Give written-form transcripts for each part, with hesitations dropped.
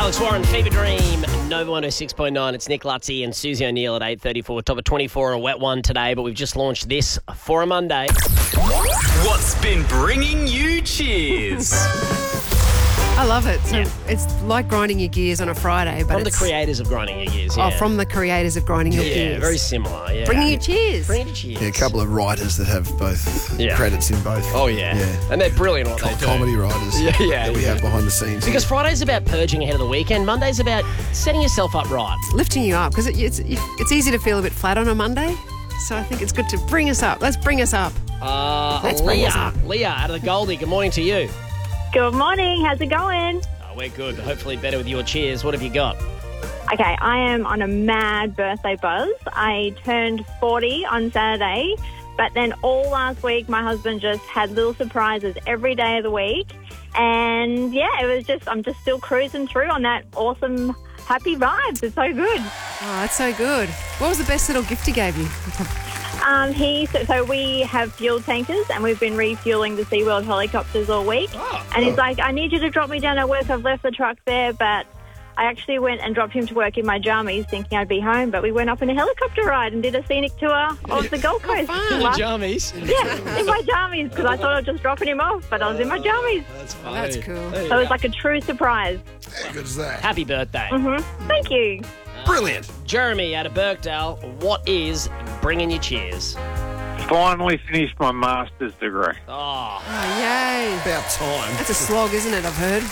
Alex Warren, Fever Dream, Nova 106.9. It's Nick Lutzy and Susie O'Neill at 8:34. Top of 24, a wet one today, but we've just launched this for a Monday. What's been bringing you cheers? I love it. So it's like grinding your gears on a Friday, but From the creators of Grinding Your Gears, yeah. Oh, from the creators of grinding your gears. Yeah, very similar, yeah. Bringing you cheers. Bringing you cheers. Yeah, a couple of writers that have both Yeah. credits in both. Oh, yeah. And they're brilliant what they do. Comedy writers that we have behind the scenes. Because Friday's about purging ahead of the weekend. Monday's about setting yourself up right. Lifting you up, because it's easy to feel a bit flat on a Monday. So I think it's good to bring us up. Let's bring us up. Let's bring us up. Leah out of the Goldie, good morning to you. Good morning. How's it going? We're good. Hopefully better with your cheers. What have you got? Okay, I am on a mad birthday buzz. I turned 40 on Saturday, but then all last week my husband just had little surprises every day of the week. And yeah, I'm just still cruising through on that awesome, happy vibes. It's so good. Oh, that's so good. What was the best little gift he gave you? So we have fuel tankers and we've been refueling the SeaWorld helicopters all week. And he's like, I need you to drop me down at work. I've left the truck there, but I actually went and dropped him to work in my jammies thinking I'd be home, but we went up in a helicopter ride and did a scenic tour of the Gold Coast. In your jammies? Yeah, in my jammies, because I thought I was just dropping him off, but I was in my jammies. That's funny. That's cool. So it was like a true surprise. How good is that? Happy birthday. Thank you. Brilliant. Jeremy out of Birkdale, what is bringing you cheers? Finally finished my master's degree. Oh, Oh, yay. About time. That's a slog, isn't it? I've heard.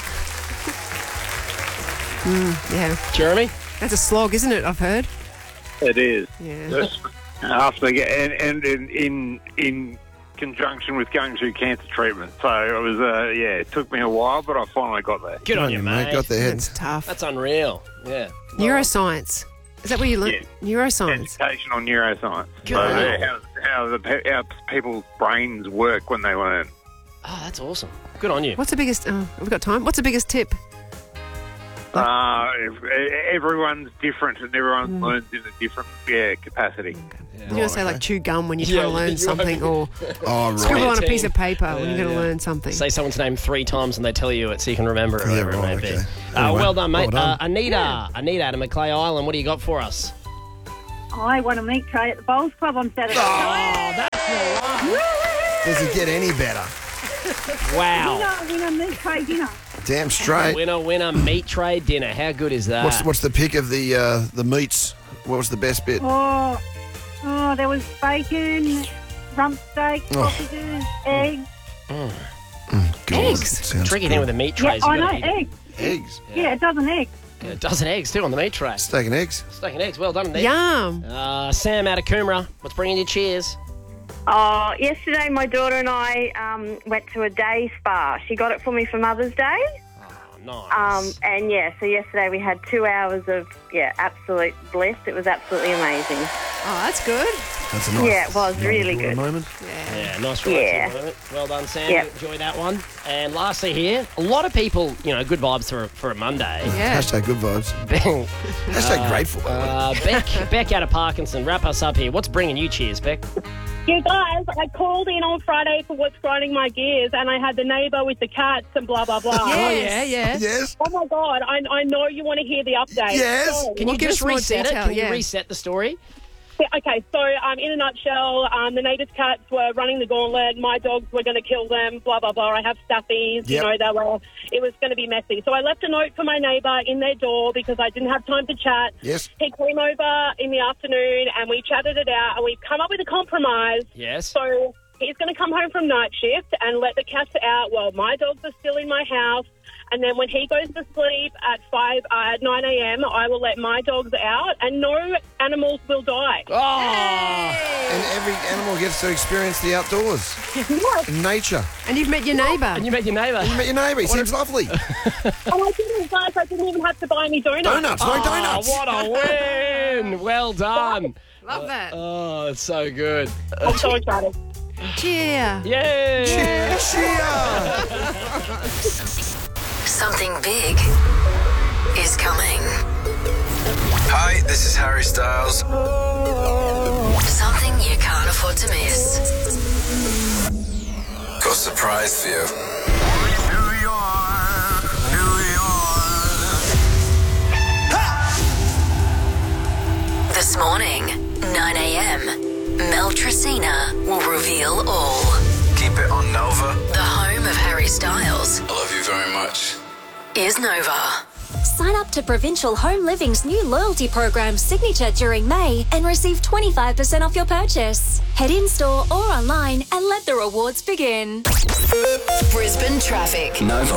Yeah. Jeremy? That's a slog, isn't it? I've heard. It is. Yeah. After and in conjunction with going through cancer treatment. So it was it took me a while, but I finally got there. Good on you, mate. Got the head. That's tough. That's unreal. Yeah. Neuroscience. Is that where you learn? Yeah. Neuroscience. Educational neuroscience. Good. So how people's brains work when they learn. Oh, that's awesome. Good on you. What's the biggest... Oh, we've got time. What's the biggest tip? Everyone's different and everyone learns in a different capacity. You're going to say like chew gum when you're trying to learn something, or Oh, scribble right. on a piece of paper when you're going to learn something. Say someone's name 3 times and they tell you it so you can remember it, whatever it may be. okay. Anyway, Well done, mate. well done. Anita out of Macleay Island, what do you got for us? I won a meat tray at the Bowls Club on Saturday. Does it get any better? Wow. Winner meat tray dinner. Damn straight. Winner, meat tray dinner. How good is that? What's the pick of the meats? What was the best bit? Oh, there was bacon, rump steak, sausages, eggs. God, Eggs? sounds Tricky good. thing with the meat Yeah, trays. I you know, gotta eat- eggs. Eggs. Yeah, a dozen eggs. Yeah, a dozen eggs too on the meat tray. Steak and eggs. Steak and eggs. Well done, Anita. Yum. Sam out of Coomera, what's bringing you cheers? Oh, yesterday my daughter and I went to a day spa. She got it for me for Mother's Day. Oh, nice. So yesterday we had 2 hours of, absolute bliss. It was absolutely amazing. Oh, that's good. That's a nice. Yeah, it was really nice good. moment. Yeah, nice relaxing moment. Well done, Sam. Yep. Enjoy that one. And lastly here, a lot of people, good vibes for a Monday. Yeah. Hashtag good vibes. Beck, Hashtag grateful. Beck out of Parkinson, wrap us up here. What's bringing you cheers, Beck? You guys, I called in on Friday for what's grinding my gears, and I had the neighbour with the cats and blah, blah, blah. Yes. Oh, yeah. Yes. Oh, my God. I know you want to hear the update. Yes. So, Can you give just us more reset it? detail, Can you yeah. reset the story? okay, so in a nutshell, the neighbour's cats were running the gauntlet. My dogs were going to kill them, blah, blah, blah. I have stuffies. Yep. It was going to be messy. So I left a note for my neighbour in their door because I didn't have time to chat. Yes. He came over in the afternoon and we chatted it out and we've come up with a compromise. Yes. So he's going to come home from night shift and let the cats out while my dogs are still in my house. And then when he goes to sleep at 9 a.m., I will let my dogs out and no animals will die. Oh, And every animal gets to experience the outdoors. In nature. And you've met your neighbour. and you met your neighbour. You met your neighbour. He seems lovely. Oh, I didn't, guys. I didn't even have to buy any donuts. Donuts. No donuts. Oh, what a win! Well done. Love that. Oh, it's so good. I'm so excited. Cheer. Yay! Cheer. Something big is coming. Hi, this is Harry Styles. Something you can't afford to miss. Got a surprise for you. This morning, 9 a.m, Mel Tracina will reveal all. Keep it on Nova. The home of Harry Styles I love you very much. is Nova. Sign up to Provincial Home Living's new loyalty program, Signature, during May and receive 25% off your purchase. Head in-store or online and let the rewards begin. Brisbane traffic. Nova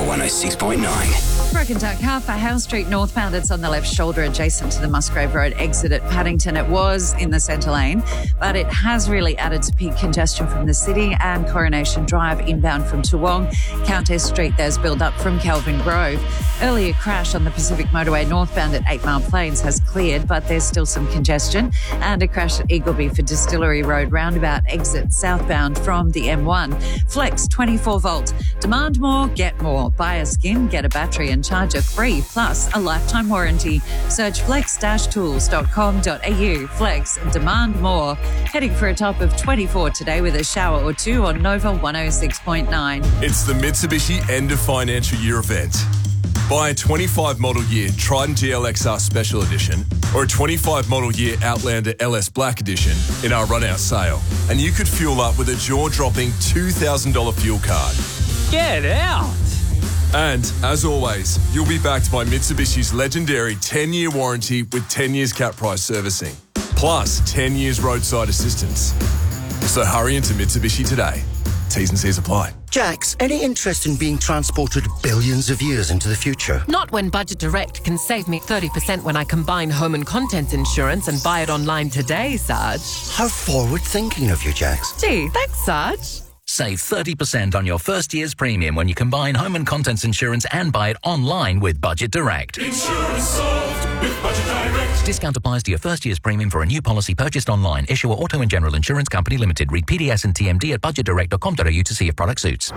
106.9. Broken down car for Howe Street northbound. It's on the left shoulder adjacent to the Musgrave Road exit at Paddington. It was in the centre lane, but it has really added to peak congestion from the city and Coronation Drive inbound from Toowong. Countess Street, there's build-up from Kelvin Grove. Earlier crash on the Pacific Motorway northbound at 8 Mile Plains has cleared, but there's still some congestion. And a crash at Eagleby for Distillery Road roundabout exit southbound from the M1. Flex 24 volt. Demand more, get more. Buy a skin, get a battery and charger free, plus a lifetime warranty. Search flex-tools.com.au. Flex, demand more. Heading for a top of 24 today with a shower or two on Nova 106.9. It's the Mitsubishi end of financial year event. Buy a 25 model year Triton GLXR Special Edition or a 25 model year Outlander LS Black Edition in our run-out sale, and you could fuel up with a jaw-dropping $2,000 fuel card. Get out! And, as always, you'll be backed by Mitsubishi's legendary 10-year warranty with 10 years cap price servicing, plus 10 years roadside assistance. So hurry into Mitsubishi today. T's and C's apply. Jax, any interest in being transported billions of years into the future? Not when Budget Direct can save me 30% when I combine home and contents insurance and buy it online today, Sarge. How forward-thinking of you, Jax. Gee, thanks, Sarge. Save 30% on your first year's premium when you combine home and contents insurance and buy it online with Budget Direct. Insurance solved with Budget Direct. Discount applies to your first year's premium for a new policy purchased online. Issuer Auto and General Insurance Company Limited. Read PDS and TMD at budgetdirect.com.au to see if product suits.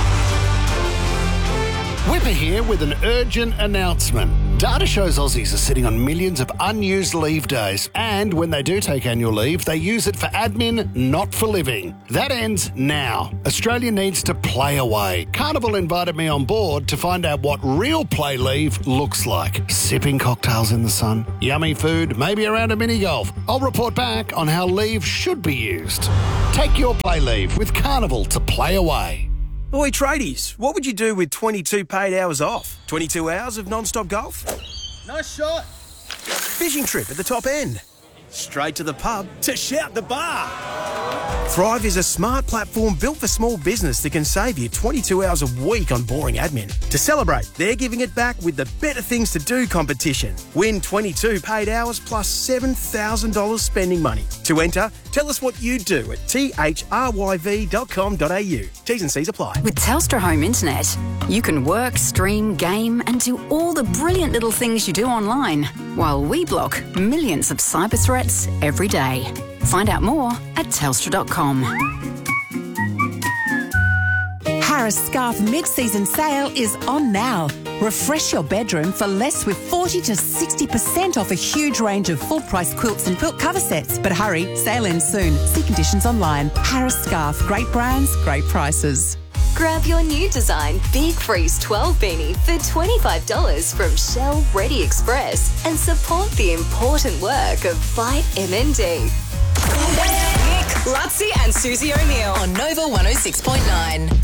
Whipper here with an urgent announcement. Data shows Aussies are sitting on millions of unused leave days, and when they do take annual leave, they use it for admin, not for living. That ends now. Australia needs to play away. Carnival invited me on board to find out what real play leave looks like. Sipping cocktails in the sun, yummy food, maybe around a mini golf. I'll report back on how leave should be used. Take your play leave with Carnival to play away. Oi, tradies, what would you do with 22 paid hours off? 22 hours of non-stop golf? Nice shot. Fishing trip at the top end? Straight to the pub to shout the bar? Thrive is a smart platform built for small business that can save you 22 hours a week on boring admin. To celebrate, they're giving it back with the Better Things to Do competition. Win 22 paid hours plus $7,000 spending money. To enter, tell us what you do at thryv.com.au. T's and C's apply. With Telstra Home Internet, you can work, stream, game and do all the brilliant little things you do online, while we block millions of cyber threats every day. Find out more at telstra.com. Harris Scarf mid-season sale is on now. Refresh your bedroom for less with 40 to 60% off a huge range of full-price quilts and quilt cover sets. But hurry, sale ends soon. See conditions online. Harris Scarf, great brands, great prices. Grab your new design Big Freeze 12 beanie for $25 from Shell Ready Express and support the important work of Fight MND. Nick, Lutzi and Susie O'Neill on Nova 106.9.